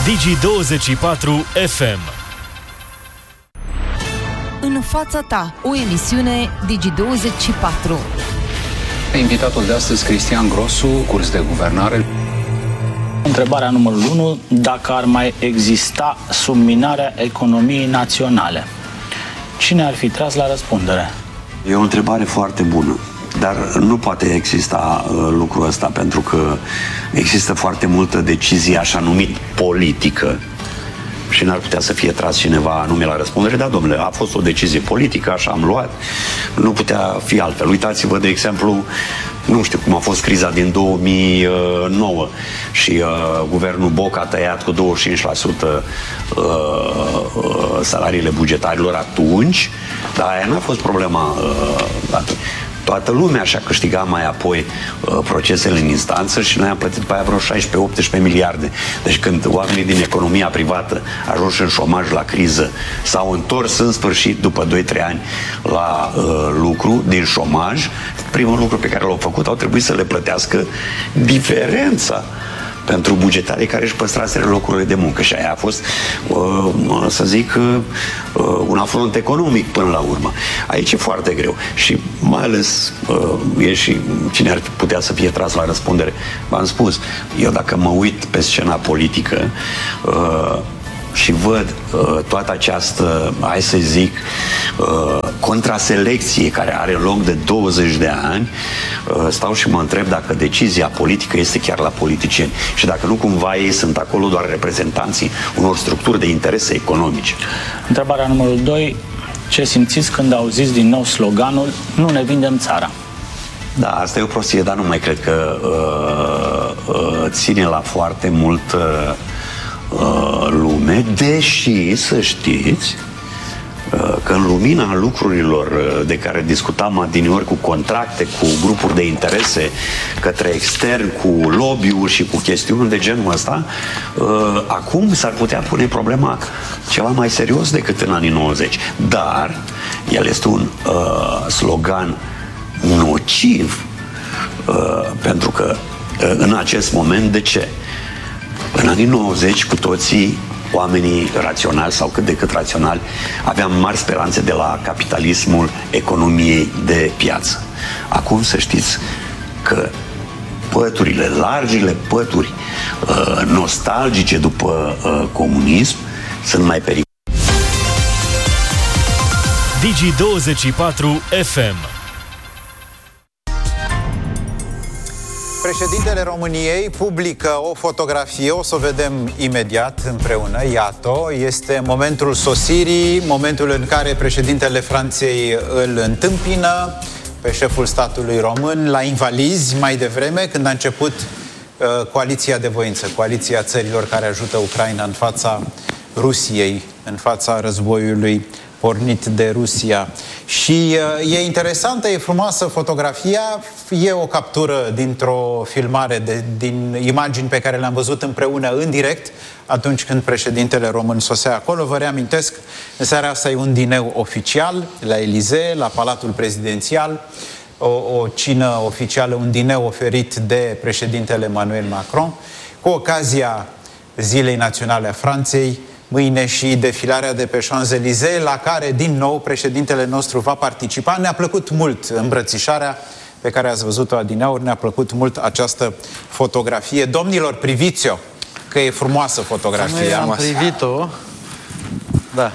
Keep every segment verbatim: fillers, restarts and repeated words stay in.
Digi douăzeci și patru F M. În fața ta, o emisiune Digi douăzeci și patru. Invitatul de astăzi, Cristian Grosu, curs de guvernare. Întrebarea numărul unu, dacă ar mai exista subminarea economiei naționale, cine ar fi tras la răspundere? E o întrebare foarte bună, dar nu poate exista uh, lucrul ăsta, pentru că există foarte multă decizie așa numit politică și n-ar putea să fie tras cineva anume la răspundere. Da, domnule, a fost o decizie politică, așa am luat, nu putea fi altfel. Uitați-vă, de exemplu, nu știu cum a fost criza din două mii nouă și uh, guvernul Boc a tăiat cu douăzeci și cinci la sută uh, uh, salariile bugetarilor atunci, dar aia n-a fost problema uh, atunci. Toată lumea și-a câștigat mai apoi uh, procesele în instanță și noi am plătit pe aia vreo șaisprezece optsprezece miliarde. Deci când oamenii din economia privată ajunși în șomaj la criză s-au întors în sfârșit după doi trei ani la uh, lucru din șomaj, primul lucru pe care l-au făcut, au trebuit să le plătească diferența pentru bugetarii care își păstraseră locurile de muncă. Și aia a fost, uh, să zic, uh, un afront economic până la urmă. Aici e foarte greu. Și mai ales uh, e și cine ar putea să fie tras la răspundere. V-am spus, eu dacă mă uit pe scena politică uh, și văd uh, toată această, hai să zic, uh, contraselecție care are loc de douăzeci de ani, uh, stau și mă întreb dacă decizia politică este chiar la politicieni și dacă nu cumva ei sunt acolo doar reprezentanții unor structuri de interese economice. Întrebarea numărul doi, ce simțiți când auziți din nou sloganul "Nu ne vindem țara"? Da, asta e o prostie, dar nu mai cred că uh, uh, ține la foarte mult uh, lume, deși să știți că în lumina lucrurilor de care discutam adineori, cu contracte, cu grupuri de interese către extern, cu lobby-uri și cu chestiuni de genul ăsta, acum s-ar putea pune problema ceva mai serios decât în anii nouăzeci. Dar el este un uh, slogan nociv uh, pentru că uh, în acest moment, de ce? În anii nouăzeci, cu toții, oamenii raționali sau cât de cât raționali, aveam mari speranțe de la capitalismul economiei de piață. Acum să știți că păturile, largile pături uh, nostalgice după uh, comunism sunt mai periculoase. Digi douăzeci și patru F M. Președintele României publică o fotografie, o să o vedem imediat împreună, iată, este momentul sosirii, momentul în care președintele Franței îl întâmpină pe șeful statului român la Invalizi, mai devreme, când a început uh, coaliția de voință, coaliția țărilor care ajută Ucraina în fața Rusiei, în fața războiului pornit de Rusia. Și uh, e interesantă, e frumoasă fotografia, e o captură dintr-o filmare de, din imagini pe care le-am văzut împreună în direct atunci când președintele român sosea acolo. Vă reamintesc, în seara asta e un dineu oficial la Elisee, la Palatul Prezidențial, o, o cină oficială, un dineu oferit de președintele Emmanuel Macron, cu ocazia Zilei Naționale a Franței, mâine și defilarea de pe Champs-Élysées, la care, din nou, președintele nostru va participa. Ne-a plăcut mult îmbrățișarea pe care ați văzut-o adineauri, ne-a plăcut mult această fotografie. Domnilor, priviți-o, că e frumoasă fotografia. Am privit-o. Da.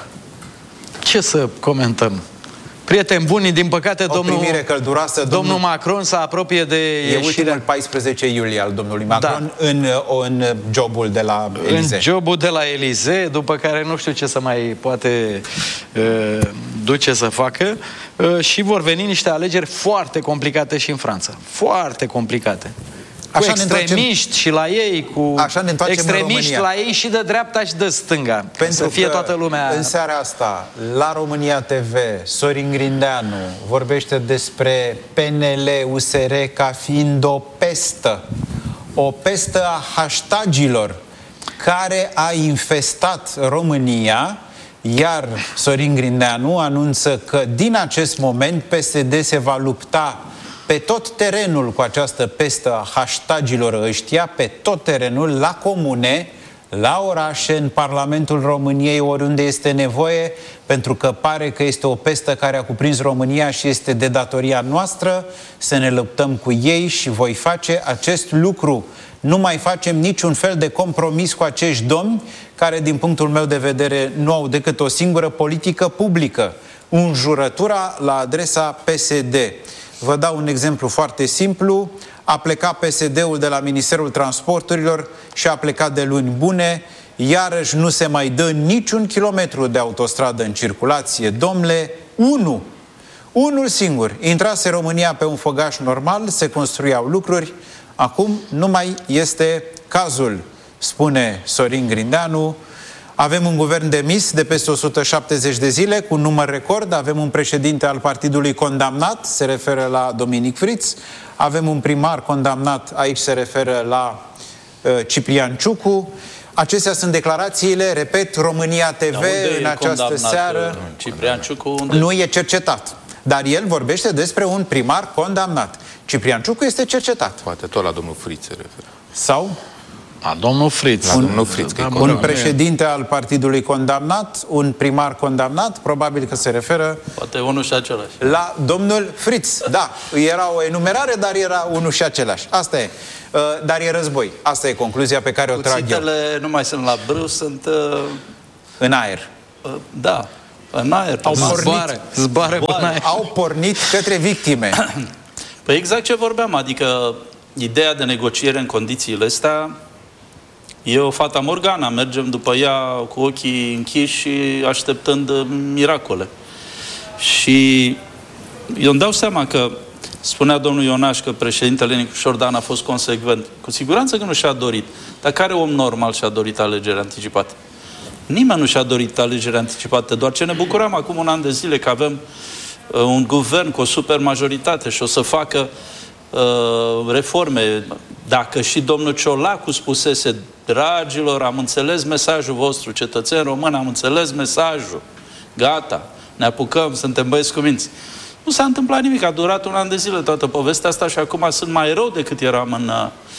Ce să comentăm? Prieteni buni, din păcate, o domnul, primire călduroasă, domnul, domnul Macron se apropie de e ieșirea... ultimul paisprezece iulie al domnului Macron, da. în, în jobul de la Elisee. În jobul de la Elisee, după care nu știu ce să mai poate uh, duce să facă, uh, și vor veni niște alegeri foarte complicate și în Franța. Foarte complicate. Cu Așa extremiști și la ei, cu Așa ne extremiști la ei și de dreapta și de stânga. Pentru să fie că toată lumea... în seara asta, la România T V, Sorin Grindeanu vorbește despre P N L U S R ca fiind o pestă. O pestă a hashtagilor care a infestat România, iar Sorin Grindeanu anunță că din acest moment P S D se va lupta pe tot terenul cu această pestă a hashtagilor ăștia, pe tot terenul, la comune, la orașe, în Parlamentul României, oriunde este nevoie, pentru că pare că este o pestă care a cuprins România și este de datoria noastră să ne luptăm cu ei și voi face acest lucru. Nu mai facem niciun fel de compromis cu acești domni care, din punctul meu de vedere, nu au decât o singură politică publică, înjurătura la adresa P S D. Vă dau un exemplu foarte simplu. A plecat P S D-ul de la Ministerul Transporturilor și a plecat de luni bune. Iarăși nu se mai dă niciun kilometru de autostradă în circulație. Domnule, unu. Unul singur. Intrase România pe un făgaș normal, se construiau lucruri. Acum nu mai este cazul, spune Sorin Grindeanu. Avem un guvern demis de peste o sută șaptezeci de zile, cu număr record. Avem un președinte al partidului condamnat, se referă la Dominic Fritz. Avem un primar condamnat, aici se referă la uh, Ciprian Ciucu. Acestea sunt declarațiile, repet, România T V în această seară. Ciprian Ciucu unde? Nu e cercetat, dar el vorbește despre un primar condamnat. Ciprian Ciucu este cercetat. Poate tot la domnul Fritz se referă. Sau? A, domnul Fritz. La un, domnul Fritz, că un președinte al partidului condamnat, un primar condamnat, probabil că se referă... Poate unul și același. La domnul Fritz, da. Era o enumerare, dar era unul și același. Asta e. Uh, dar e război. Asta e concluzia pe care o trag eu. Cuțitele nu mai sunt la brâu, sunt... Uh, în aer. Uh, da. În aer. Au pornit, zboare, zboare zboare. în aer. Au pornit către victime. Păi exact ce vorbeam, adică ideea de negociere în condițiile astea e o fata Morgana, mergem după ea cu ochii închiși și așteptând miracole. Și eu îmi dau seama că spunea domnul Ionaș că președintele Nicușor Dan a fost consecvent. Cu siguranță că nu și-a dorit. Dar care om normal și-a dorit alegeri anticipate? Nimeni nu și-a dorit alegeri anticipate, doar ce ne bucuram acum un an de zile că avem uh, un guvern cu o super majoritate și o să facă uh, reforme. Dacă și domnul Ciolacu spusese, dragilor, am înțeles mesajul vostru, cetățeni români, am înțeles mesajul, gata, ne apucăm, suntem băieți cu minți. Nu s-a întâmplat nimic, a durat un an de zile toată povestea asta și acum sunt mai rău decât eram în...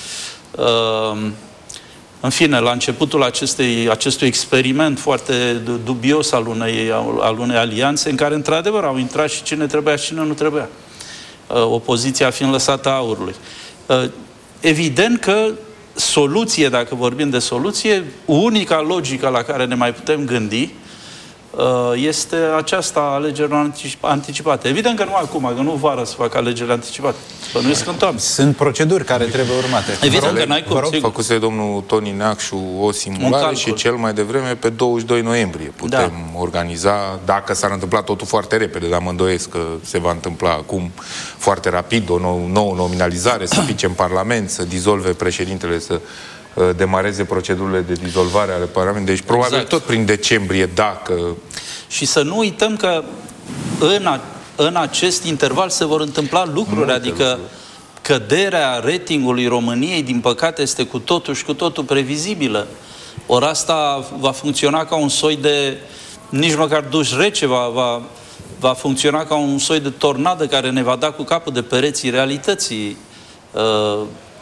Uh, în fine, la începutul acestei, acestui experiment foarte dubios al unei, al unei alianțe în care, într-adevăr, au intrat și cine trebuia și cine nu trebuia. Uh, opoziția fiind lăsată aurului. Uh, evident că soluție, dacă vorbim de soluție, unica logică la care ne mai putem gândi este aceasta, alegerilor anticipate. Evident că nu acum, că nu vara să facă alegeri anticipate. Bănuiesc în toamnă. Sunt proceduri care trebuie urmate. Evident că n-ai cum, sigur. Făcuse domnul Toni Neacșu o simulare și cel mai devreme pe douăzeci și doi noiembrie putem da. organiza, dacă s-ar întâmpla totul foarte repede, dar mă îndoiesc că se va întâmpla acum foarte rapid, o nou, nouă nominalizare, să pice în Parlament, să dizolve președintele, să demareze procedurile de dizolvare ale Parlamentului. Deci, probabil, exact. tot prin decembrie, dacă... Și să nu uităm că în, a, în acest interval se vor întâmpla lucruri, Multe adică lucruri. Căderea ratingului României, din păcate, este cu totul și cu totul previzibilă. Ori asta va funcționa ca un soi de... nici măcar duș rece, va, va, va funcționa ca un soi de tornadă care ne va da cu capul de pereții realității. Uh,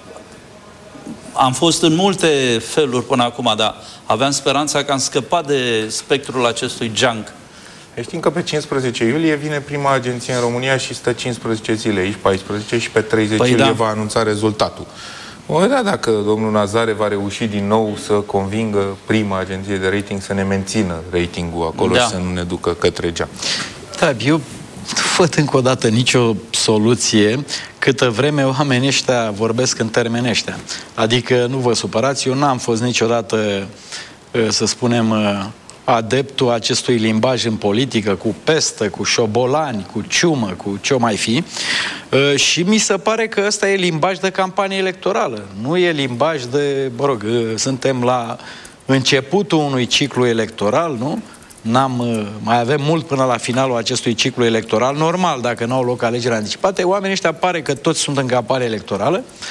Am fost în multe feluri până acum, dar aveam speranța că am scăpat de spectrul acestui junk. Știm că pe cincisprezece iulie vine prima agenție în România și stă cincisprezece zile, aici paisprezece, și pe treizeci păi iulie da. va anunța rezultatul. Vom vedea dacă domnul Nazare va reuși din nou să convingă prima agenție de rating să ne mențină ratingul acolo da. și să nu ne ducă către geam. Da, eu văd încă o dată nicio soluție câtă vreme oamenii ăștia vorbesc în termeni ăștia. Adică, nu vă supărați, eu n-am fost niciodată, să spunem, adeptul acestui limbaj în politică, cu pestă, cu șobolani, cu ciumă, cu ce-o mai fi. Și mi se pare că ăsta e limbaj de campanie electorală. Nu e limbaj de, mă rog, suntem la începutul unui ciclu electoral, nu? N-am, mai avem mult până la finalul acestui ciclu electoral. Normal, dacă nu au loc alegeri anticipate, oamenii ăștia pare că toți sunt în campanie electorală.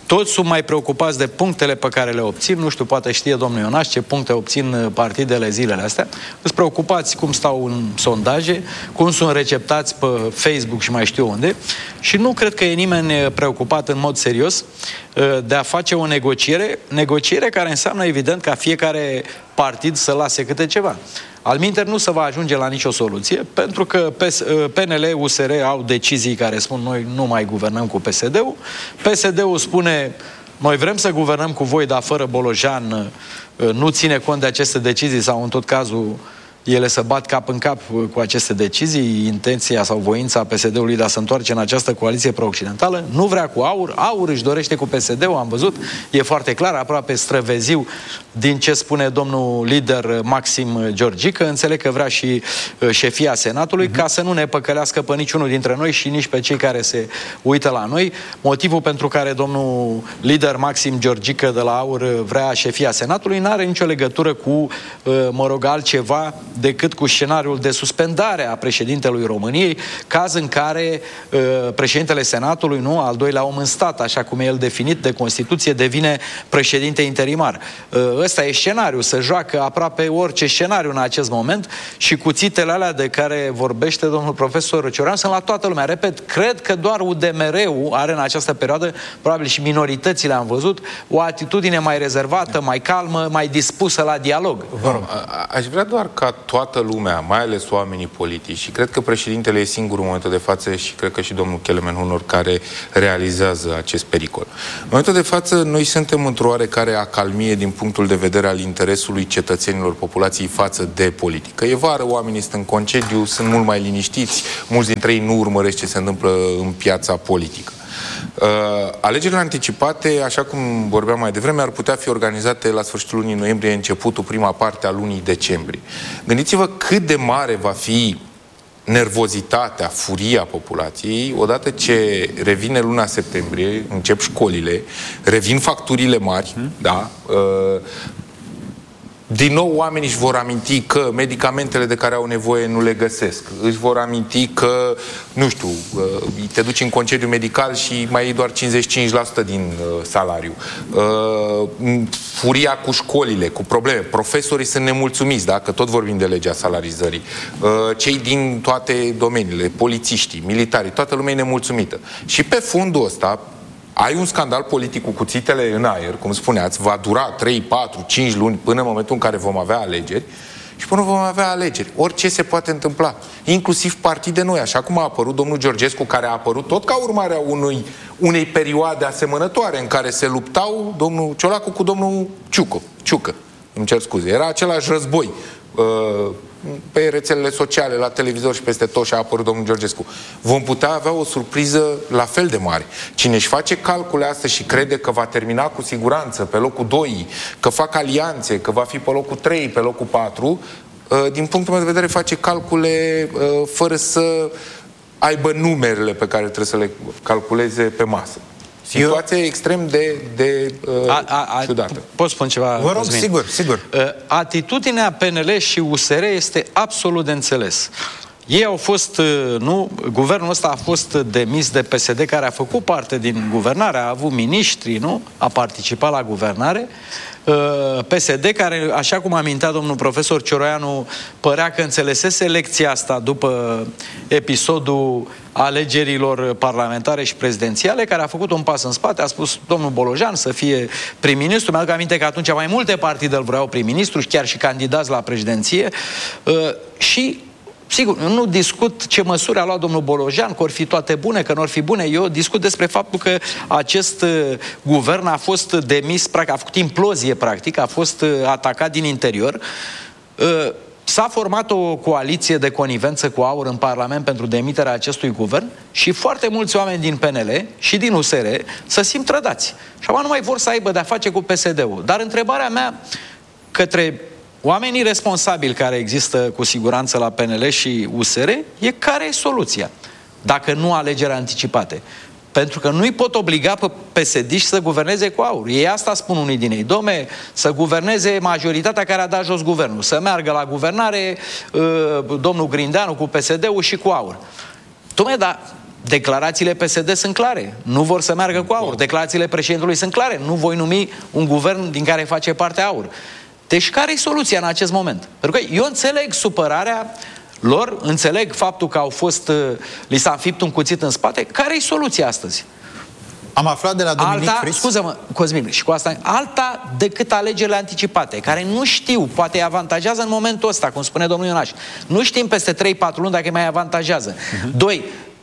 Toți sunt mai preocupați de punctele pe care le obțin. Nu știu, poate știe domnul Ionaș ce puncte obțin partidele zilele astea. Sunt preocupați cum stau în sondaje, cum sunt receptați pe Facebook și mai știu unde. Și nu cred că e nimeni preocupat în mod serios de a face o negociere, negociere care înseamnă evident ca fiecare partid să lase câte ceva. Alminteri nu se va ajunge la nicio soluție, pentru că P N L, U S R au decizii care spun noi nu mai guvernăm cu P S D-ul. P S D-ul spune noi vrem să guvernăm cu voi, dar fără Bolojan, nu ține cont de aceste decizii sau în tot cazul ele se bat cap în cap cu aceste decizii, intenția sau voința P S D-ului de a se întoarce în această coaliție pro-occidentală. Nu vrea cu AUR, AUR își dorește cu P S D-ul, am văzut, e foarte clar, aproape străveziu din ce spune domnul lider Maxim Georgică. Înțeleg că vrea și șefia Senatului, uh-huh. ca să nu ne păcălească pe niciunul dintre noi și nici pe cei care se uită la noi. Motivul pentru care domnul lider Maxim Georgică de la AUR vrea șefia Senatului n-are nicio legătură cu, mă rog, altceva decât cu scenariul de suspendare a președintelui României, caz în care uh, președintele Senatului, nu, al doilea om în stat, așa cum e el definit de Constituție, devine președinte interimar. Uh, ăsta e scenariul, se joacă aproape orice scenariu în acest moment și cuțitele alea de care vorbește domnul profesor Cioran sunt la toată lumea. Repet, cred că doar U D M R-ul are în această perioadă, probabil și minoritățile am văzut, o atitudine mai rezervată, mai calmă, mai dispusă la dialog. A, aș vrea doar ca toată lumea, mai ales oamenii politici, și cred că președintele e singurul în momentul de față și cred că și domnul Kelemen Hunor care realizează acest pericol. În momentul de față, noi suntem într-o oarecare acalmie din punctul de vedere al interesului cetățenilor populației față de politică. E vară, oamenii sunt în concediu, sunt mult mai liniștiți, mulți dintre ei nu urmăresc ce se întâmplă în piața politică. Uh, alegerile anticipate, așa cum vorbeam mai devreme, ar putea fi organizate la sfârșitul lunii noiembrie, începutul prima parte a lunii decembrie. Gândiți-vă cât de mare va fi nervozitatea, furia populației, odată ce revine luna septembrie, încep școlile, revin facturile mari, hmm? da, uh, din nou oamenii își vor aminti că medicamentele de care au nevoie nu le găsesc. Își vor aminti că, nu știu, te duci în concediu medical și mai iei doar cincizeci și cinci la sută din salariu. Furia cu școlile, cu probleme. Profesorii sunt nemulțumiți, da? Că tot vorbim de legea salarizării. Cei din toate domeniile, polițiștii, militarii, toată lumea e nemulțumită. Și pe fundul ăsta, ai un scandal politic cu cuțitele în aer, cum spuneați, va dura trei, patru, cinci luni până în momentul în care vom avea alegeri și până vom avea alegeri. Orice se poate întâmpla, inclusiv partide noi, așa cum a apărut domnul Georgescu, care a apărut tot ca urmare a unui, unei perioade asemănătoare în care se luptau domnul Ciolacu cu domnul Ciucă. Ciucă, îmi cer scuze. Era același război. Uh, pe rețelele sociale, la televizor și peste tot și a apărut domnul Georgescu. Vom putea avea o surpriză la fel de mare. Cine își face calcule astea și crede că va termina cu siguranță pe locul doi, că fac alianțe, că va fi pe locul trei, pe locul patru, din punctul meu de vedere face calcule fără să aibă numerele pe care trebuie să le calculeze pe masă. Situația e extrem de, de uh, a, a, a, ciudată. Pot spune ceva? Vă rog, Cosmin? sigur, sigur. Uh, atitudinea P N L și U S R este absolut de înțeles. Ei au fost, uh, nu, guvernul ăsta a fost demis de P S D, care a făcut parte din guvernare, a avut miniștri, nu? A participat la guvernare. Uh, P S D, care, așa cum amintea domnul profesor Cioroianu, părea că înțelesese lecția asta după episodul alegerilor parlamentare și prezidențiale, care a făcut un pas în spate, a spus domnul Bolojan să fie prim-ministru. Mi-aduc aminte că atunci mai multe partide îl vreau prim-ministru și chiar și candidați la președinție. Uh, și sigur, eu nu discut ce măsuri a luat domnul Bolojan, că or fi toate bune, că nu or fi bune. Eu discut despre faptul că acest uh, guvern a fost demis, practic, a făcut implozie, practic, a fost uh, atacat din interior. Uh, S-a format o coaliție de conivență cu AUR în Parlament pentru demiterea acestui guvern și foarte mulți oameni din P N L și din U S R se simt trădați. Și acum nu mai vor să aibă de-a face cu P S D-ul. Dar întrebarea mea către oamenii responsabili care există cu siguranță la P N L și U S R e care e soluția, dacă nu alegeri anticipate. Pentru că nu-i pot obliga pe P S D-ști să guverneze cu AUR. Ei asta spun unii din ei. Dom'le, să guverneze majoritatea care a dat jos guvernul. Să meargă la guvernare uh, domnul Grindeanu cu P S D-ul și cu AUR. Dom'le, dar Declarațiile P S D sunt clare. Nu vor să meargă cu aur. Declarațiile președintelui sunt clare. Nu voi numi un guvern din care face parte aur. Deci care e soluția în acest moment? Pentru că eu înțeleg supărarea lor, înțeleg faptul că au fost, li s-a înfipt un cuțit în spate. Care e soluția astăzi? Am aflat de la Dominic alta, Fritz. Scuză-mă, Cosmin, și cu asta, alta decât alegerile anticipate, care nu știu, poate îi avantajează în momentul ăsta, cum spune domnul Ionaș. Nu știm peste trei patru luni dacă îi mai avantajează. Uh-huh. Doi,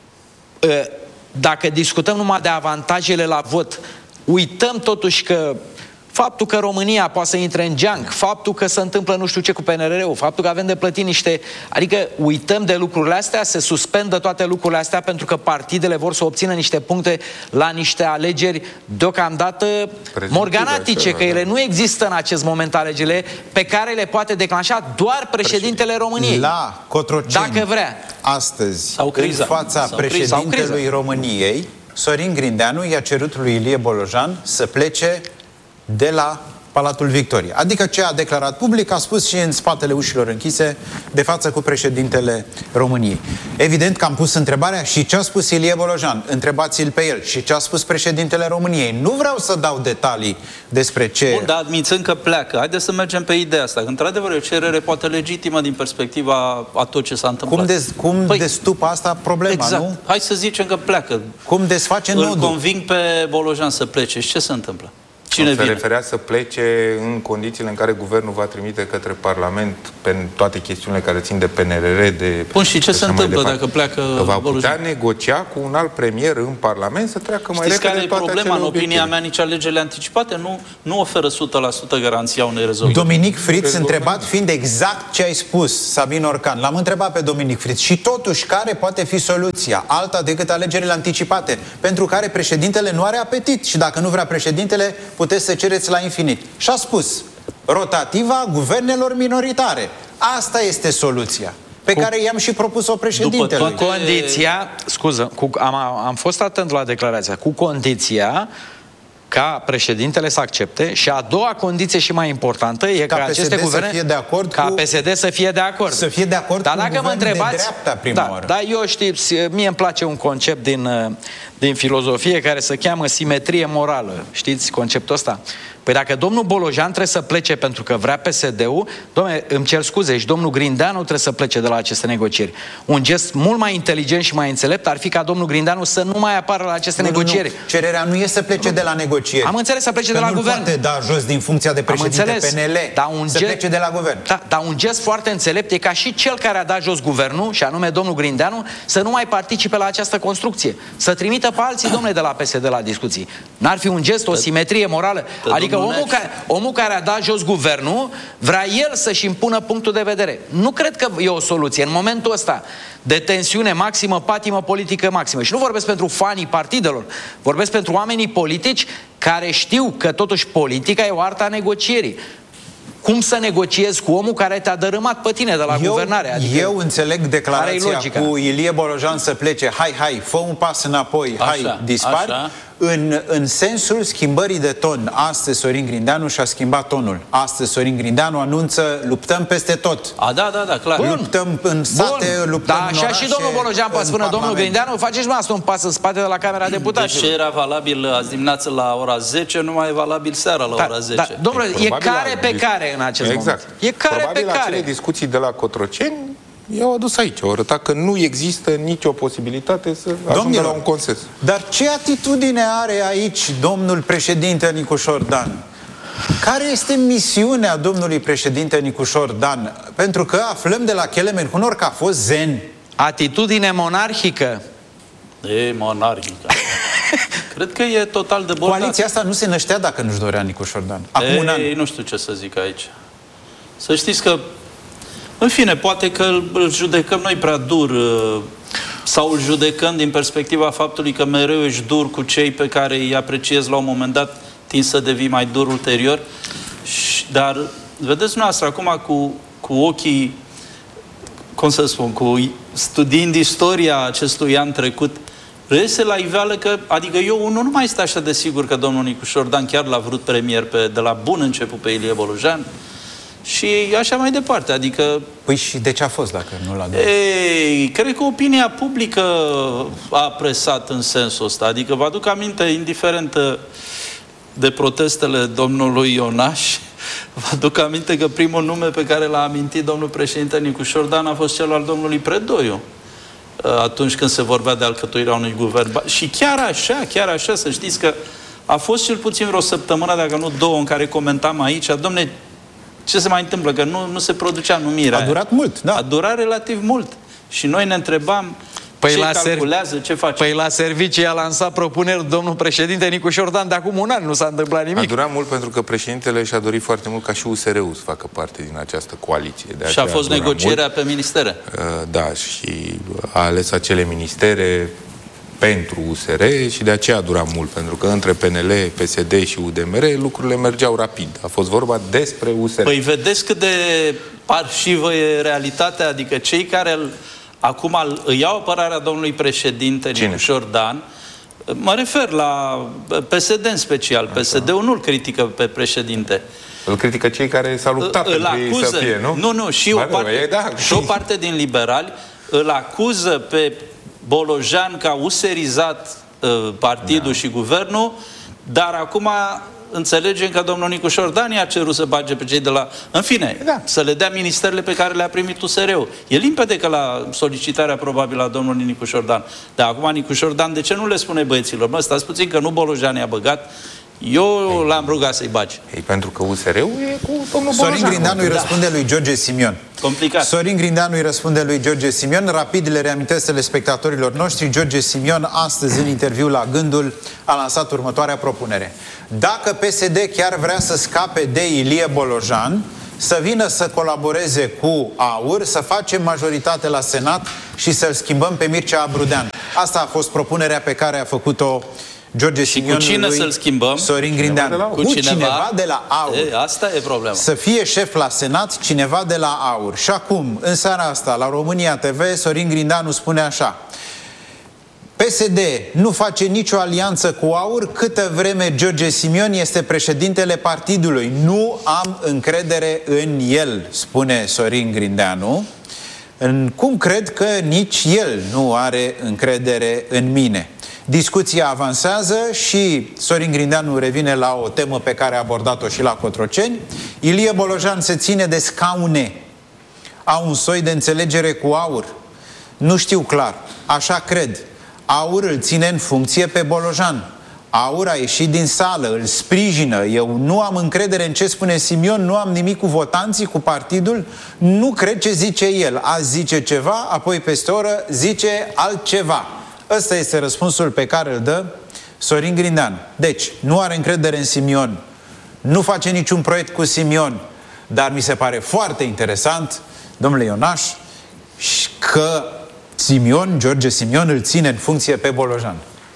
dacă discutăm numai de avantajele la vot, uităm totuși că faptul că România poate să intre în geanc, faptul că se întâmplă nu știu ce cu P N R R-ul, faptul că avem de plătit niște... Adică uităm de lucrurile astea, se suspendă toate lucrurile astea pentru că partidele vor să obțină niște puncte la niște alegeri deocamdată morganatice, că ele nu există în acest moment alegerile pe care le poate declanșa doar președintele României. La Cotroceni, dacă vrea. Astăzi, sau criza, în fața sau președintelui României, Sorin Grindeanu i-a cerut lui Ilie Bolojan să plece de la Palatul Victoriei. Adică ce a declarat public, a spus și în spatele ușilor închise, de față cu președintele României. Evident că am pus întrebarea și ce a spus Ilie Bolojan. Întrebați-l pe el. Și ce a spus președintele României. Nu vreau să dau detalii despre ce... Bun, dar admițând că pleacă. Haideți să mergem pe ideea asta. Că, într-adevăr, e o cerere poate legitimă din perspectiva a tot ce s-a întâmplat. Cum, dez, cum păi, destupă asta problema, exact. nu? Hai să zicem că pleacă. Cum desface nodul? Îl conving pe Bolojan să plece. Și ce se întâmplă? Cine se referea să plece în condițiile în care guvernul va trimite către Parlament pe toate chestiunile care țin de P N R R, de... Bun, și ce se întâmplă dacă pleacă că va putea Bolojan? negocia cu un alt premier în Parlament să treacă mai Știți repede toate care e problema? În opinia obiective. mea, nici alegerile anticipate nu, nu oferă o sută la sută garanția unei rezolvări. Dominic Fritz, întrebat fiind exact ce ai spus, Sabin Orcan, l-am întrebat pe Dominic Fritz și totuși care poate fi soluția alta decât alegerile anticipate, pentru care președintele nu are apetit și dacă nu vrea președintele, puteți să cereți la infinit. Și a spus, rotativa guvernelor minoritare. Asta este soluția pe cu, care i-am și propus-o președintelui. Cu condiția, scuză, cu, am, am fost atent la declarația, cu condiția ca președintele să accepte și a doua condiție și mai importantă e ca, ca aceste guverne, să fie de acord ca cu, P S D să fie de acord. Să fie de acord Dar cu dacă un mă întrebați, de dreapta prima da, oară. da, eu știți, mie îmi place un concept din, din filozofie care se cheamă simetrie morală. Știți conceptul ăsta? Păi dacă domnul Bolojan trebuie să plece pentru că vrea P S D-ul, dom'le, îmi cer scuze, și domnul Grindeanu trebuie să plece de la aceste negocieri. Un gest mult mai inteligent și mai înțelept ar fi ca domnul Grindeanu să nu mai apară la aceste nu, negocieri. Nu, nu. Cererea nu e să plece de la negocieri. Am înțeles, să plece că de la nu guvern. Poate da jos din funcția de președinte P N L. Da, un să gest, plece de la guvern. Da, dar un gest foarte înțelept e ca și cel care a dat jos guvernul, și anume domnul Grindeanu, să nu mai participe la această construcție. Să trimită pe alții, domnule, de la P S D la discuții. N-ar fi un gest, o simetrie morală? Adică omul care, omul care a dat jos guvernul vrea el să-și impună punctul de vedere. Nu cred că e o soluție. În momentul ăsta de tensiune maximă, patimă politică maximă. Și nu vorbesc pentru fanii partidelor, vorbesc pentru oamenii politici care știu că totuși politica e o artă a negocierii. Cum să negociezi cu omul care te-a dărâmat pe tine de la eu, guvernare? Adică eu înțeleg declarația cu Ilie Bolojan să plece, hai, hai, fă un pas înapoi, așa, hai, dispari, așa. În, în sensul schimbării de ton. Astăzi Sorin Grindeanu și-a schimbat tonul. Astăzi Sorin Grindeanu anunță, luptăm peste tot. A, da, da, da, clar. Bun. Luptăm în sate, Bun. luptăm da, în așa orașe, și domnul Bolojan poate spune, domnul Grindeanu, faceți mă asta un pas în spate de la Camera Deputaților. Deci era valabil azi dimineață la ora zece, nu mai e valabil seara la da, ora zece. Da, domnule, e, e care pe care în acest exact. moment. E care Probabil pe care. acele discuții de la Cotroceni i-au adus aici. Au arătat că nu există nicio posibilitate să ajungă la un consens. Dar ce atitudine are aici domnul președinte Nicușor Dan? Care este misiunea domnului președinte Nicușor Dan? Pentru că aflăm de la Kelemen Hunor că a fost zen. Atitudine monarhică. E monarhică. Cred că e total de bordat. Coaliția asta nu se năștea dacă nu-și dorea Nicușor Dan. Acum Ei, un an. Nu știu ce să zic aici. Să știți că, în fine, poate că îl judecăm noi prea dur sau îl judecăm din perspectiva faptului că mereu ești dur cu cei pe care îi apreciezi la un moment dat, tin să devii mai dur ulterior. Dar, vedeți noastră, acum cu, cu ochii, cum să spun, cu studiind istoria acestui an trecut, reiese la iveală că, adică eu nu, nu mai este așa de sigur că domnul Nicușor Dan chiar l-a vrut premier pe, de la bun început pe Ilie Bolojan. și așa mai departe. Adică... Păi și de ce a fost dacă nu l-a dat? Ei, cred că opinia publică a presat în sensul ăsta. Adică vă aduc aminte, indiferent de protestele domnului Ionaș, vă aduc aminte că primul nume pe care l-a amintit domnul președinte Nicușor Dan a fost cel al domnului Predoiu, atunci când se vorbea de alcătuirea unui guvern. Și chiar așa, chiar așa, să știți că a fost cel puțin vreo săptămână, dacă nu două, în care comentam aici, domne, ce se mai întâmplă? Că nu, nu se producea numirea. A durat mult, da. A durat relativ mult. Și noi ne întrebam păi ce la calculează, ce face. Păi la servicii a lansat propuneri domnul președinte Nicușor Dan de acum un an, nu s-a întâmplat nimic. A durat mult pentru că președintele și-a dorit foarte mult ca și U S R-ul să facă parte din această coaliție. De și a fost a negocierea mult. Pe ministere. Da, și a ales acele ministere pentru U S R și de aceea a durat mult, pentru că între P N L, P S D și U D M R lucrurile mergeau rapid. A fost vorba despre U S R. Păi vedeți cât de parșivă e realitatea, adică cei care îl, acum îi iau apărarea domnului președinte Nicușor Dan, mă refer la P S D în special, P S D-ul nu-l critică pe președinte. Îl critică cei care s-au luptat îl pentru ei să fie, nu? Nu, nu, și o parte, e, da. și o parte din liberali îl acuză pe Bolojan că a userizat uh, partidul da. și guvernul, dar acum înțelegem că domnul Nicușor Dan i-a cerut să bage pe cei de la... În fine, da. să le dea ministerele pe care le-a primit U S R-ul. E limpede că la solicitarea probabilă a domnului Nicușor Dan. Dar acum Nicușor Dan, de ce nu le spune băieților? Mă, stați puțin că nu Bolojan i-a băgat, eu l-am rugat să-i bagi. Ei, pentru că U S R-ul e cu domnul Sorin Bolojan. Grindeanu îi răspunde da. lui George Simion. Complicat. Sorin Grindeanu îi răspunde lui George Simion. Rapid le reamintesc telespectatorilor noștri. George Simion, astăzi, în interviu la Gândul, a lansat următoarea propunere. Dacă P S D chiar vrea să scape de Ilie Bolojan, să vină să colaboreze cu AUR, să facem majoritate la Senat și să-l schimbăm pe Mircea Abrudean. Asta a fost propunerea pe care a făcut-o George Simion. Și cu cine să-l schimbăm? Sorin Grindeanu. Cu cineva, cineva de la AUR. E, asta e problema. Să fie șef la Senat cineva de la AUR. Și acum, în seara asta, la România T V, Sorin Grindeanu spune așa: P S D nu face nicio alianță cu AUR câtă vreme George Simion este președintele partidului. Nu am încredere în el, spune Sorin Grindeanu. În cum cred că nici el nu are încredere în mine. Discuția avansează și Sorin Grindeanu revine la o temă pe care a abordat-o și la Cotroceni. Ilie Bolojan se ține de scaune. Au un soi de înțelegere cu AUR. Nu știu clar. Așa cred. AUR îl ține în funcție pe Bolojan. AUR a ieșit din sală, îl sprijină. Eu nu am încredere în ce spune Simion, nu am nimic cu votanții, cu partidul. Nu cred ce zice el. Azi zice ceva, apoi peste o oră zice altceva. Ăsta este răspunsul pe care îl dă Sorin Grindeanu. Deci, nu are încredere în Simion, nu face niciun proiect cu Simion, dar mi se pare foarte interesant, domnule Ionaș, că Simion, George Simion, îl ține în funcție pe Bolojan.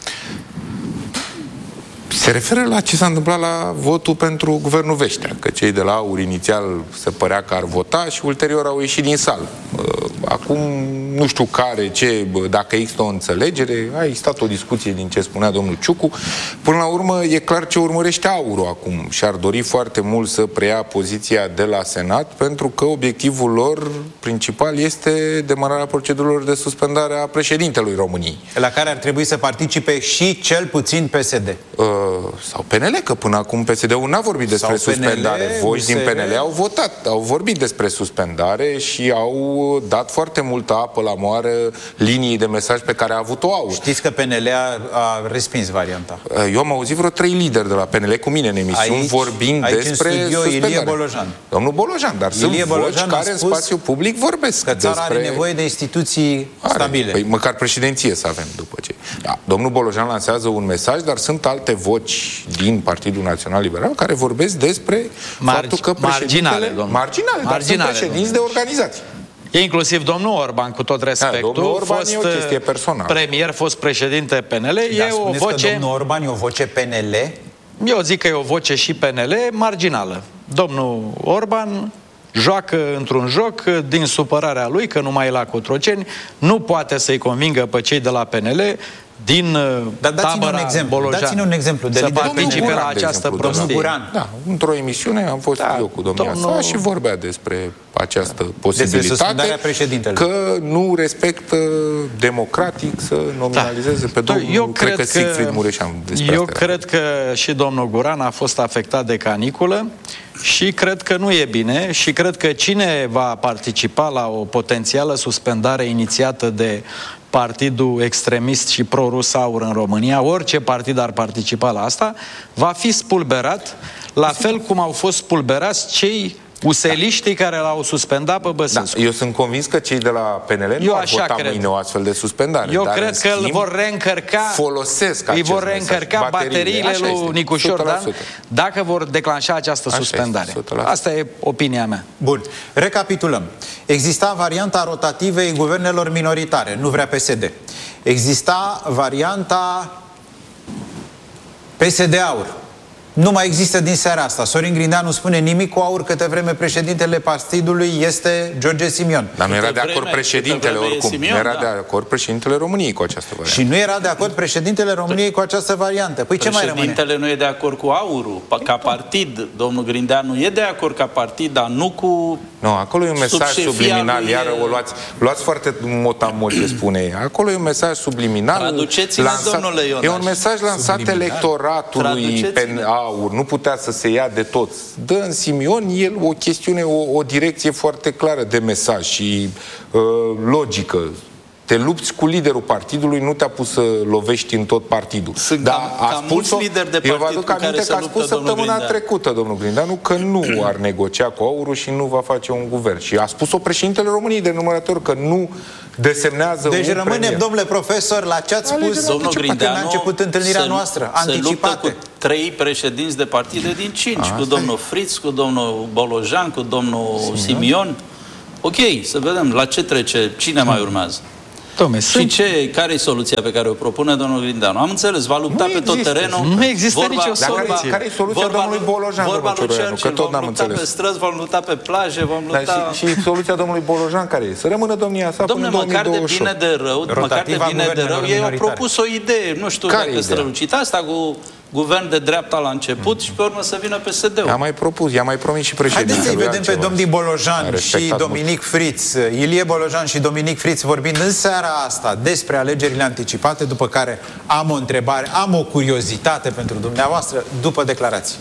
Se referă la ce s-a întâmplat la votul pentru Guvernul Veștea, că cei de la AUR inițial se părea că ar vota și ulterior au ieșit din sală. Acum nu știu care, ce, dacă există o înțelegere, a existat o discuție din ce spunea domnul Ciucu. Până la urmă e clar ce urmărește AUR acum și ar dori foarte mult să preia poziția de la Senat, pentru că obiectivul lor principal este demararea procedurilor de suspendare a președintelui României. La care ar trebui să participe și cel puțin P S D. Uh, sau P N L, că până acum P S D-ul n-a vorbit despre sau suspendare. P N L, Voci din P N L au votat, au vorbit despre suspendare și au dat foarte multă apă la moară liniei de mesaj pe care a avut-o AUR. Știți că P N L a, a respins varianta. Eu am auzit vreo trei lideri de la P N L cu mine în emisiuni aici, vorbind aici despre în studio, suspendare. Ilie Bolojan. Domnul Bolojan, dar Ilie sunt Bolojan voci care în spațiu public vorbesc că țara despre... are nevoie de instituții are. stabile. Păi măcar președinție să avem după ce... Da, domnul Bolojan lansează un mesaj, dar sunt alte voci din Partidul Național Liberal care vorbesc despre Margi, faptul că președintele... Marginale, marginale, dar marginale, sunt președinți de organizații. E inclusiv domnul Orban, cu tot respectul, da, Orban fost e o chestie personală. Premier, fost președinte P N L, da, e o voce... că domnul Orban e o voce P N L? Eu zic că e o voce și P N L marginală. Domnul Orban joacă într-un joc din supărarea lui, că nu mai e la Cotroceni, nu poate să-i convingă pe cei de la P N L din Dar dați-ne tabăra un exemplu, Bolojan dați-ne un exemplu de să lider participe Guran, la de această exemplu, prostie. Guran. Da, într-o emisiune am fost Da, eu cu domnia domnul- sa și vorbea despre această Despre posibilitate, suspendarea președintelui. că nu respectă democratic să nominalizeze pe domnul, Eu cred, cred că Siegfried Mureșan. despre Eu asta era. cred că și domnul Guran a fost afectat de caniculă și cred că nu e bine și cred că cine va participa la o potențială suspendare inițiată de partidul extremist și pro-rus Aur în România, orice partid ar participa la asta, va fi spulberat, la fel cum au fost spulberați cei useliștii da. care l-au suspendat pe Băsescu. Da, eu sunt convins că cei de la P N L Eu nu ar așa vota cred. mâine o astfel de suspendare. Eu dar cred în că îl schimb, vor reîncărca, folosesc îi acest vor mesaj, reîncărca bateriile, bateriile. Așa lui este, Nicușor o sută la Dan sută. dacă vor declanșa această Așa suspendare. este, o sută la sută. Asta e opinia mea. Bun. Recapitulăm. Exista varianta rotativei guvernelor minoritare, nu vrea P S D. Exista varianta P S D Aur. Nu mai există din seara asta. Sorin Grindeanu spune nimic cu Aur câte vreme președintele partidului este George Simion. Dar nu era de Câtă acord vreme- președintele câtă vreme e oricum. Simion, nu era da. de acord președintele României cu această variantă. Și nu era de acord președintele României cu această variantă. Păi ce mai rămâne? Președintele nu e de acord cu Aurul, pa- ca partid. Domnul Grindeanu e de acord ca partid, dar nu cu... Nu, acolo e un mesaj Sub șefia subliminal, lui iară e- o luați, luați foarte motamol ce spune ea. Acolo e un mesaj subliminal. Traduceți-ne, domnule Ionaș. E un mesaj lansat Subliminal. electoratului Traduceți-ne. pe Aur. Nu putea să se ia de toți. Dă în Simion el o chestiune, o, o direcție foarte clară de mesaj și uh, logică. Te lupți cu liderul partidului, nu te-a pus să lovești în tot partidul. Sunt Dar cam- a cam spus mulți lideri de eu vă partid aduc cu care aminte se că a luptă spus domnul săptămâna Grindeanu. trecută, domnul Grindeanu, că nu ar negocia cu Aurul și nu va face un guvern. Și a spus-o președintele României de numărător, că nu desemnează Deci un rămânem, premier. domnule profesor, la ce ați spus Domnul când a Grindeanu început întâlnirea se, noastră, se luptă anticipate. cu trei președinți de partide din cinci, Asta cu domnul Fritz, cu domnul Bolojan, cu domnul Simion. Simion. Ok, să vedem la ce trece, cine mai urmează. Dom'le, Și sunt... ce, care e soluția pe care o propune domnul Grindeanu? Am înțeles, va lupta Nu pe tot există. terenul. Nu există nicio Dar care, soluție. care e soluția Vorba domnului lui- Bolojan, vorba domnul lui Cioroianu? Că Churchill, tot n-am vom lupta pe înțeles. străzi, vom lupta pe plaje, vom Dar lupta... și, și soluția domnului Bolojan care e? Să rămână domnia sa Dom'le, până în măcar de două mii douăzeci și opt. bine de rău, măcar de Rotativa bine de rău, guvernelor ei au minoritare. propus o idee, nu știu Care dacă idee? strălucit asta cu guvern de dreapta la început și pe urmă să vină P S D-ul. I-a mai propus, i-a mai promis și președintele. Haideți să-i vedem pe domnii A Bolojan și respectat Dominic Fritz, Ilie Bolojan și Dominic Fritz vorbind în seara asta despre alegerile anticipate, după care am o întrebare, am o curiozitate pentru dumneavoastră după declarații.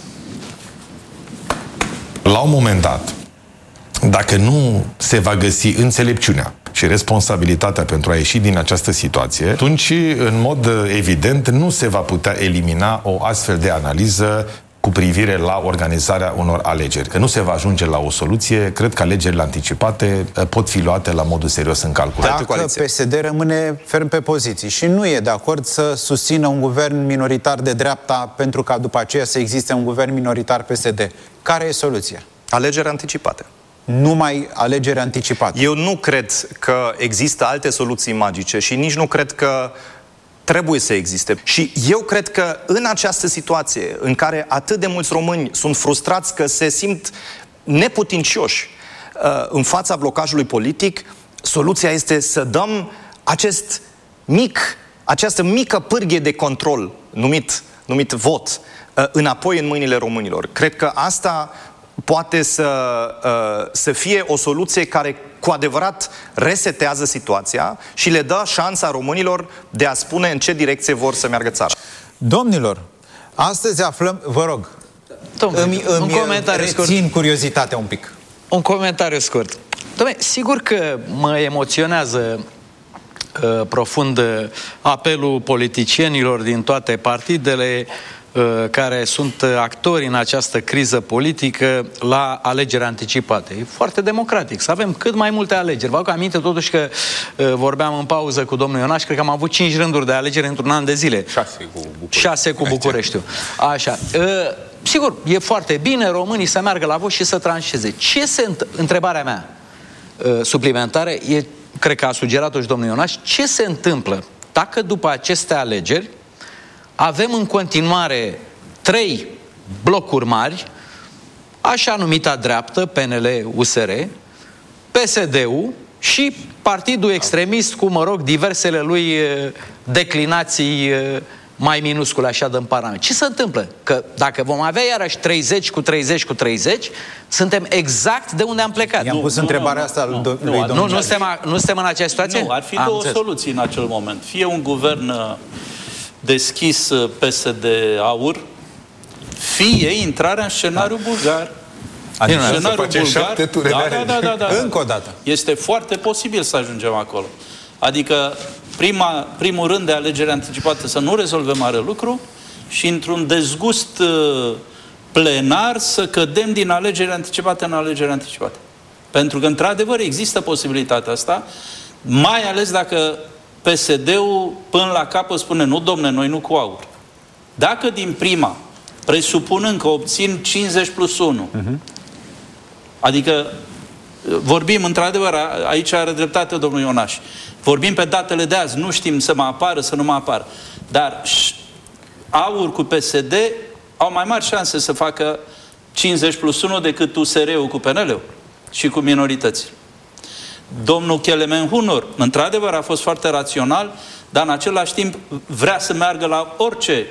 La un moment dat, dacă nu se va găsi înțelepciunea și responsabilitatea pentru a ieși din această situație, atunci, în mod evident, nu se va putea elimina o astfel de analiză cu privire la organizarea unor alegeri. Că nu se va ajunge la o soluție, cred că alegerile anticipate pot fi luate la modul serios în calcul. Dacă P S D rămâne ferm pe poziții și nu e de acord să susțină un guvern minoritar de dreapta pentru ca după aceea să existe un guvern minoritar P S D, care e soluția? Alegeri anticipate. Numai alegeri anticipate. Eu nu cred că există alte soluții magice și nici nu cred că trebuie să existe. Și eu cred că în această situație în care atât de mulți români sunt frustrați că se simt neputincioși uh, în fața blocajului politic, soluția este să dăm acest mic, această mică pârghie de control numit, numit vot uh, înapoi în mâinile românilor. Cred că asta poate să, uh, să fie o soluție care cu adevărat resetează situația și le dă șansa românilor de a spune în ce direcție vor să meargă țara. Domnilor, astăzi aflăm, vă rog, Domnule, îmi, un îmi comentariu scurt. rețin curiozitatea un pic. Un comentariu scurt. Dom'le, sigur că mă emoționează uh, profund uh, apelul politicienilor din toate partidele uh, care sunt uh, actori în această criză politică la alegeri anticipate. E foarte democratic, să avem cât mai multe alegeri. Vă aduc aminte totuși că uh, vorbeam în pauză cu domnul Ionaș, cred că am avut cinci rânduri de alegeri într-un an de zile. Șase cu București. Șase cu Bucureștiul. Așa. Uh, sigur, e foarte bine românii să meargă la vot și să tranșeze. Ce se înt- întrebarea mea uh, suplimentară e, cred că a sugerat-o și domnul Ionaș, ce se întâmplă dacă după aceste alegeri avem în continuare trei blocuri mari, așa numita dreaptă, P N L, U S R, P S D-ul și partidul extremist cu, mă rog, diversele lui declinații mai minuscule așa în Parlament. Ce se întâmplă? Că dacă vom avea iarăși treizeci cu treizeci cu treizeci, suntem exact de unde am plecat. I-am pus nu, întrebarea nu, asta nu, lui nu, domnul nu, nu, suntem, nu suntem în aceeastră situație? Nu, ar fi am două înțeles. soluții în acel moment. Fie un guvern deschis P S D-AUR, fie intrarea în scenariul bulgar. Adică scenariul bulgar, da, da, da, da, da. Încă o dată. Este foarte posibil să ajungem acolo. Adică prima, primul rând de alegere anticipată să nu rezolvăm mare lucru și într-un dezgust plenar să cădem din alegeri anticipate în alegeri anticipate. Pentru că, într-adevăr, există posibilitatea asta, mai ales dacă P S D-ul până la capăt spune, nu, domne, noi nu cu AUR. Dacă din prima, presupunând că obțin cincizeci plus unu, uh-huh. adică vorbim, într-adevăr, aici are dreptate domnul Ionaș, vorbim pe datele de azi, nu știm să mă apară, să nu mă apară, dar AUR cu P S D au mai mari șanse să facă cincizeci plus unu decât U S R-ul cu P N L-ul și cu minorități. Domnul Kelemen Hunor, într-adevăr, a fost foarte rațional, dar în același timp vrea să meargă la orice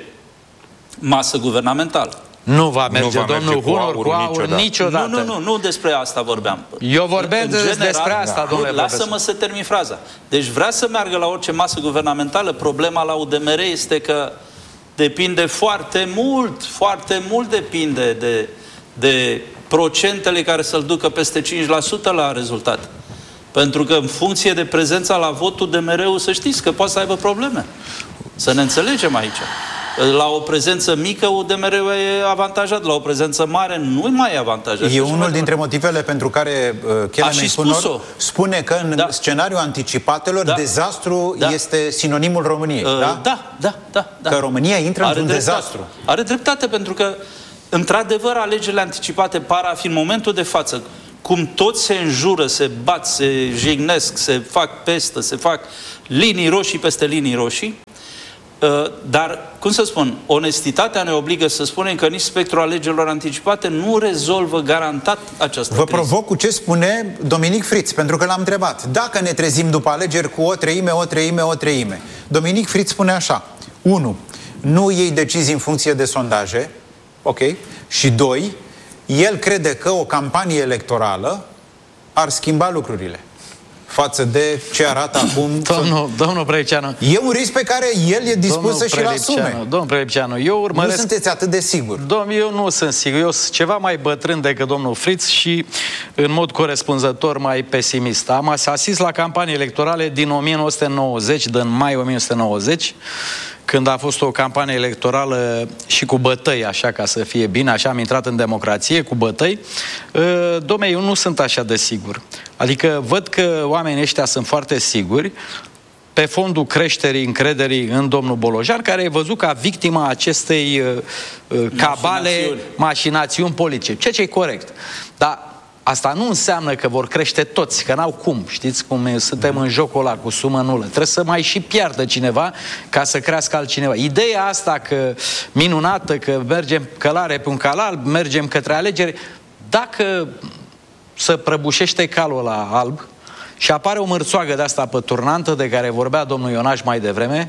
masă guvernamentală. Nu va merge, nu va domnul merge Hunor, cu cu AUR niciodată. niciodată. Nu, nu, nu, nu despre asta vorbeam. Eu vorbeam despre asta, da. domnule profesor. Lasă-mă să termin fraza. Deci vrea să meargă la orice masă guvernamentală. Problema la U D M R este că depinde foarte mult, foarte mult depinde de, de procentele care să-l ducă peste cinci la sută la rezultat. Pentru că în funcție de prezența la vot, U D M R-ul, să știți că poate să aibă probleme. Să ne înțelegem aici. La o prezență mică, U D M R-ul e avantajat. La o prezență mare, nu mai e avantajat. E unul dintre motivele pentru care uh, Kelemen Hunor spune că în da. scenariul anticipatelor, da. dezastru da. este sinonimul României. Uh, da? Da, da, da, da. Că România intră Are într-un dreptate. dezastru. Are dreptate, pentru că, într-adevăr, alegerile anticipate par a fi în momentul de față, cum toți se înjură, se bat, se jignesc, se fac pestă, se fac linii roșii peste linii roșii. Dar, cum să spun, onestitatea ne obligă să spunem că nici spectrul alegerilor anticipate nu rezolvă garantat această Vă criză. provoc cu ce spune Dominic Fritz, pentru că l-am întrebat. Dacă ne trezim după alegeri cu o treime, o treime, o treime. Dominic Fritz spune așa. unu. Nu iei decizii în funcție de sondaje. Ok. Și doi. El crede că o campanie electorală ar schimba lucrurile față de ce arată acum. Domnul, domnul Prelipceanu. E un risc pe care el e dispus să și-l asume. Domnul Prelipceanu, eu urmăresc... Nu sunteți atât de sigur. Domnul, eu nu sunt sigur. Eu sunt ceva mai bătrân decât domnul Fritz și în mod corespunzător mai pesimist. Am asistit la campanii electorale din o mie nouă sute nouăzeci, din mai o mie nouă sute nouăzeci, când a fost o campanie electorală și cu bătăi, așa ca să fie bine, așa am intrat în democrație, cu bătăi. Dom'le, eu nu sunt așa de sigur. Adică văd că oamenii ăștia sunt foarte siguri pe fondul creșterii încrederii în domnul Bolojan, care e văzut ca victima acestei uh, cabale, mașinațiuni. mașinațiuni politice. Ceea ce e corect. Dar asta nu înseamnă că vor crește toți, că n-au cum. Știți cum e, suntem în jocul ăla cu sumă nulă. Trebuie să mai și piardă cineva ca să crească altcineva. Ideea asta că minunată, că mergem călare pe un cal alb, mergem către alegeri, dacă să prăbușește calul ăla alb și apare o mărțoagă de asta păturnantă de care vorbea domnul Ionaș mai devreme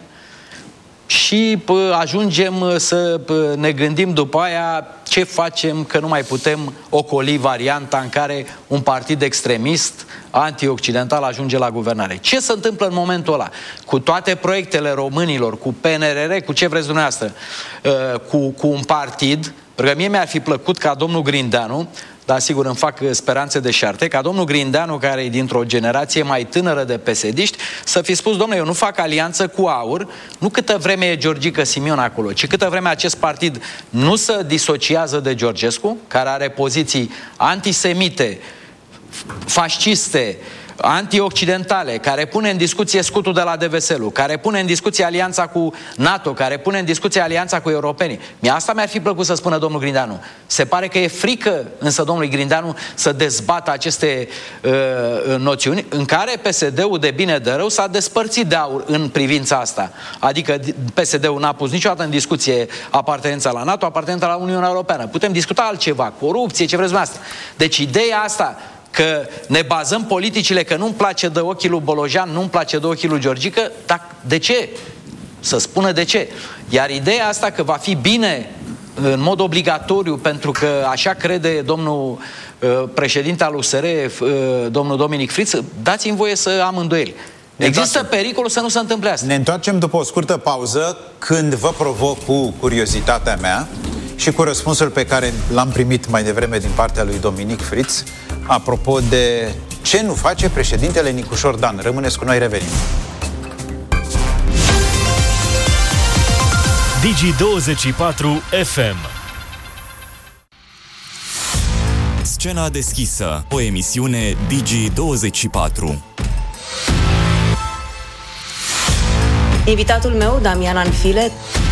și pă, ajungem să pă, ne gândim după aia ce facem, că nu mai putem ocoli varianta în care un partid extremist antioccidental ajunge la guvernare. Ce se întâmplă în momentul ăla? Cu toate proiectele românilor, cu P N R R, cu ce vreți dumneavoastră, cu, cu un partid, pentru că mie mi-ar fi plăcut ca domnul Grindeanu, dar sigur îmi fac speranțe deșarte, ca domnul Grindeanu, care e dintr-o generație mai tânără de P S D-iști, să fi spus, domnule, eu nu fac alianță cu AUR, nu câtă vreme e Georgica Simion acolo, ci câtă vreme acest partid nu se disociază de Georgescu, care are poziții antisemite, fasciste, antioccidentale, care pune în discuție scutul de la Deveselu, care pune în discuție alianța cu NATO, care pune în discuție alianța cu europenii. Mie asta mi-ar fi plăcut să spună domnul Grindeanu. Se pare că e frică însă domnului Grindeanu să dezbată aceste uh, noțiuni în care P S D-ul de bine de rău s-a despărțit de AUR în privința asta. Adică P S D-ul n-a pus niciodată în discuție apartenența la NATO, apartenența la Uniunea Europeană. Putem discuta altceva, corupție, ce vreți dumneavoastră. Deci ideea asta că ne bazăm politicile, că nu-mi place de ochii lui Bolojan, nu-mi place de ochii lui Georgică, dar de ce? Să spună de ce. Iar ideea asta că va fi bine în mod obligatoriu, pentru că așa crede domnul uh, președinte al U S R, uh, domnul Dominic Friț, dați-mi voie să am îndoieli. Există pericolul să nu se întâmple asta. Ne întoarcem după o scurtă pauză, când vă provoc cu curiozitatea mea și cu răspunsul pe care l-am primit mai devreme din partea lui Dominic Friț, apropo de ce nu face președintele Nicușor Dan. Rămâneți cu noi, revenim. Digi douăzeci și patru F M. Scena deschisă, o emisiune Digi douăzeci și patru. Invitatul meu, Damian Anfile,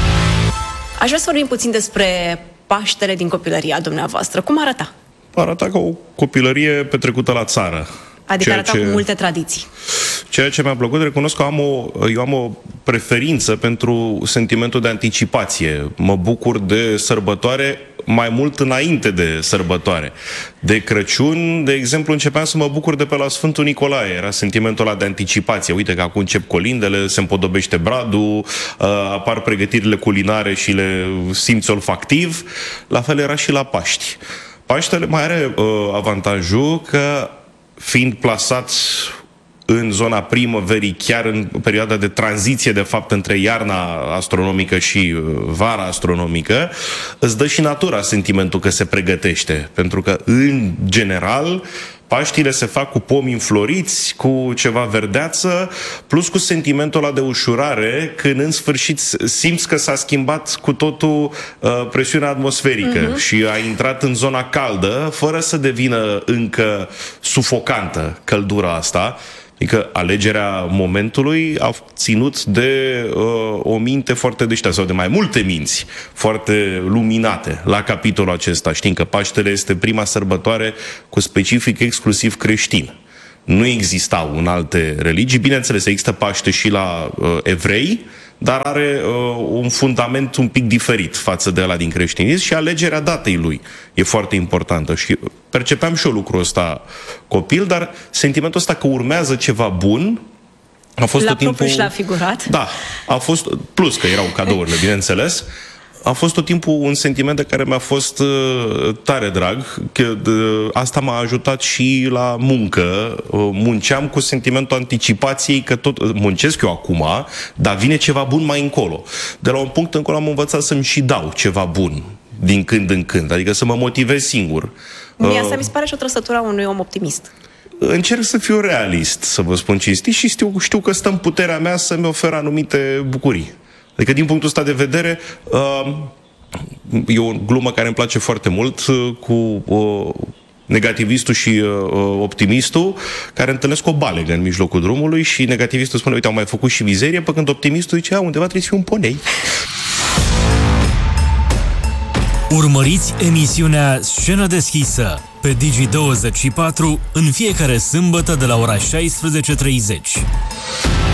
aș vrea să vorbim puțin despre Paștele din copilăria dumneavoastră. Cum arăta? Arăta ca o copilărie petrecută la țară. Adică arăta ce... cu multe tradiții. Ceea ce mi-a plăcut, recunosc că am o, eu am o preferință pentru sentimentul de anticipație. Mă bucur de sărbătoare mai mult înainte de sărbătoare. De Crăciun, de exemplu, începeam să mă bucur de pe la Sfântul Nicolae. Era sentimentul ăla de anticipație. Uite că acum încep colindele, se împodobește bradul, apar pregătirile culinare și le simți olfactiv. La fel era și la Paști. Paștele mai are uh, avantajul că, fiind plasat în zona primăverii, chiar în perioada de tranziție, de fapt, între iarna astronomică și vara astronomică, îți dă și natura sentimentul că se pregătește. Pentru că, în general, Paștile se fac cu pomi înfloriți, cu ceva verdeață, plus cu sentimentul ăla de ușurare, când în sfârșit simți că s-a schimbat cu totul uh, presiunea atmosferică uh-huh. și a intrat în zona caldă, fără să devină încă sufocantă căldura asta. Adică alegerea momentului a ținut de uh, o minte foarte deșteaptă, sau de mai multe minți foarte luminate la capitolul acesta, știind că Paștele este prima sărbătoare cu specific exclusiv creștin. Nu existau în alte religii, bineînțeles, există Paște și la uh, evrei, dar are uh, un fundament un pic diferit față de ăla din creștinism și alegerea datei lui e foarte importantă. Și percepeam și eu lucrul ăsta copil, dar sentimentul ăsta că urmează ceva bun a fost la tot timpul... și la figurat. Da, a fost, plus că erau cadourile, bineînțeles, a fost tot timpul un sentiment de care mi-a fost uh, tare drag, că uh, asta m-a ajutat și la muncă. Uh, munceam cu sentimentul anticipației că tot muncesc eu acum, dar vine ceva bun mai încolo. De la un punct încolo am învățat să-mi și dau ceva bun din când în când, adică să mă motivez singur. Mie asta mi se pare și o trăsătură a unui om optimist. Încerc să fiu realist, să vă spun cinstit, și știu, știu că stă în puterea mea să-mi ofer anumite bucurii. Adică, din punctul ăsta de vedere, uh, e o glumă care îmi place foarte mult uh, cu uh, negativistul și uh, optimistul, care întâlnesc o balegă în mijlocul drumului și negativistul spune, uite, au mai făcut și mizerie, pe când optimistul zice, a, undeva trebuie să fie un ponei. Urmăriți emisiunea Scenă deschisă pe Digi douăzeci și patru în fiecare sâmbătă de la ora șaisprezece și treizeci.